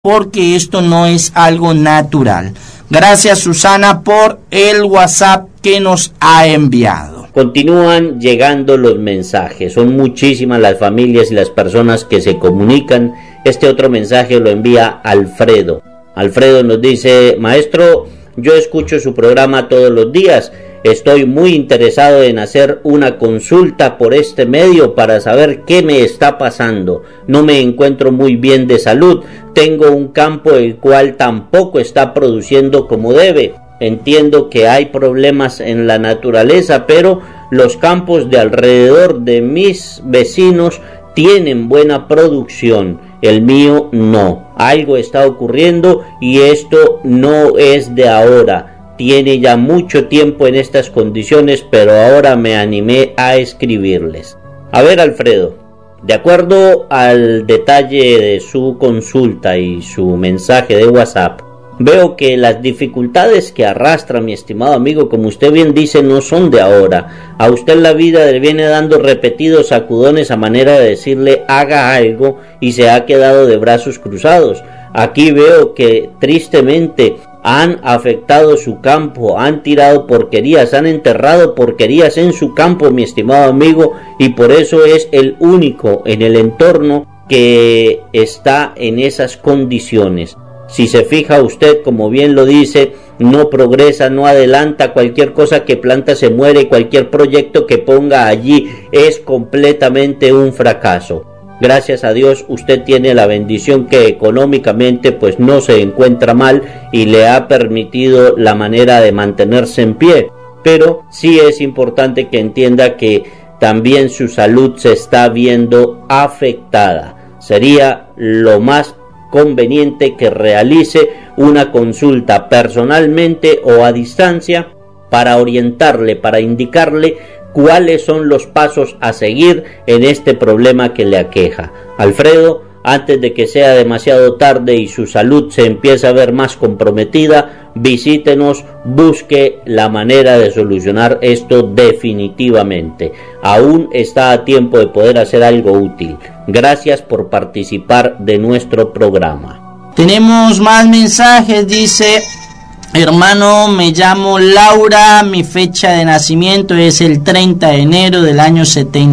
porque esto no es algo natural. Gracias, Susana, por el WhatsApp que nos ha enviado. Continúan llegando los mensajes, son muchísimas las familias y las personas que se comunican. Este otro mensaje lo envía Alfredo. Alfredo nos dice: maestro, yo escucho su programa todos los días. Estoy muy interesado en hacer una consulta por este medio para saber qué me está pasando. No me encuentro muy bien de salud. Tengo un campo el cual tampoco está produciendo como debe. Entiendo que hay problemas en la naturaleza, pero los campos de alrededor de mis vecinos tienen buena producción. El mío no. Algo está ocurriendo y esto no es de ahora. Tiene ya mucho tiempo en estas condiciones, pero ahora me animé a escribirles. A ver, Alfredo, de acuerdo al detalle de su consulta y su mensaje de WhatsApp, veo que las dificultades que arrastra mi estimado amigo, como usted bien dice, no son de ahora. A usted la vida le viene dando repetidos sacudones a manera de decirle haga algo y se ha quedado de brazos cruzados. Aquí veo que tristemente han afectado su campo, han tirado porquerías, han enterrado porquerías en su campo, mi estimado amigo, y por eso es el único en el entorno que está en esas condiciones. Si se fija usted, como bien lo dice, no progresa, no adelanta, cualquier cosa que planta se muere, cualquier proyecto que ponga allí es completamente un fracaso. Gracias a Dios usted tiene la bendición que económicamente pues no se encuentra mal y le ha permitido la manera de mantenerse en pie, pero sí es importante que entienda que también su salud se está viendo afectada. Sería lo más conveniente que realice una consulta personalmente o a distancia para orientarle, para indicarle cuáles son los pasos a seguir en este problema que le aqueja. Alfredo, antes de que sea demasiado tarde y su salud se empiece a ver más comprometida, visítenos, busque la manera de solucionar esto definitivamente. Aún está a tiempo de poder hacer algo útil. Gracias por participar de nuestro programa. Tenemos más mensajes, dice: hermano, me llamo Laura, mi fecha de nacimiento es el 30 de enero del año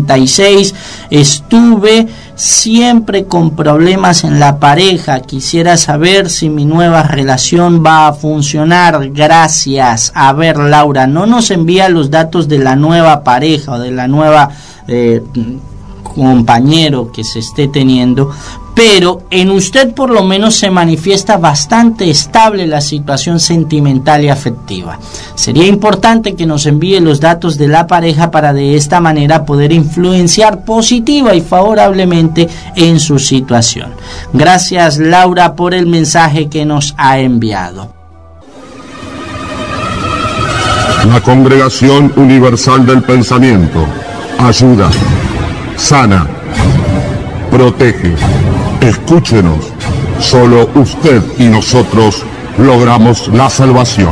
76. Estuve siempre con problemas en la pareja. Quisiera saber si mi nueva relación va a funcionar. Gracias. A ver, Laura, no nos envía los datos de la nueva pareja o de la nueva compañero que se esté teniendo, pero en usted por lo menos se manifiesta bastante estable la situación sentimental y afectiva. Sería importante que nos envíe los datos de la pareja para de esta manera poder influenciar positiva y favorablemente en su situación. Gracias, Laura, por el mensaje que nos ha enviado. La Congregación Universal del Pensamiento ayuda, sana, protege. Escúchenos, solo usted y nosotros logramos la salvación.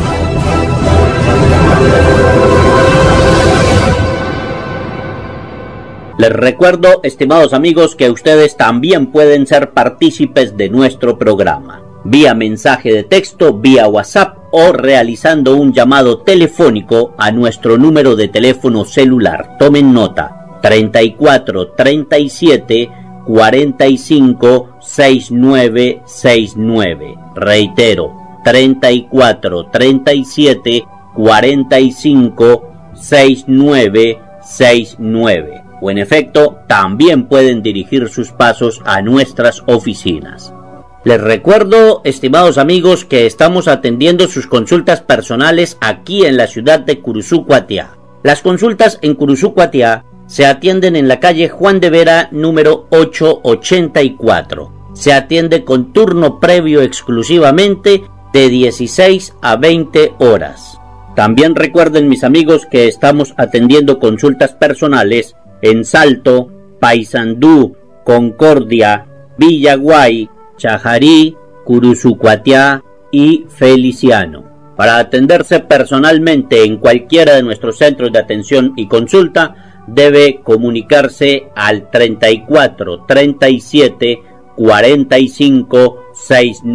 Les recuerdo, estimados amigos, que ustedes también pueden ser partícipes de nuestro programa, vía mensaje de texto, vía WhatsApp o realizando un llamado telefónico a nuestro número de teléfono celular. Tomen nota: 34 37 45 6969. Reitero: 34 37 45 6969. O en efecto, también pueden dirigir sus pasos a nuestras oficinas. Les recuerdo, estimados amigos, que estamos atendiendo sus consultas personales aquí en la ciudad de Curuzú, Cuatiá. Las consultas en Curuzú, Cuatiá se atienden en la calle Juan de Vera, número 884. Se atiende con turno previo exclusivamente de 16 a 20 horas. También recuerden, mis amigos, que estamos atendiendo consultas personales en Salto, Paysandú, Concordia, Villaguay, Chajarí, Curuzú, Cuatiá y Feliciano. Para atenderse personalmente en cualquiera de nuestros centros de atención y consulta, debe comunicarse al 34 37 4569.